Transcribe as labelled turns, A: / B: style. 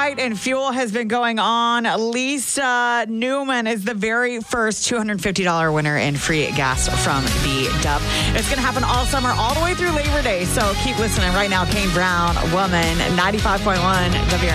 A: fight in fuel has been going on. Lisa Newman is the very first $250 winner in free gas from the Dub. It's going to happen all summer, all the way through Labor Day. So keep listening right now. Kane Brown, Woman, 95.1 WRN.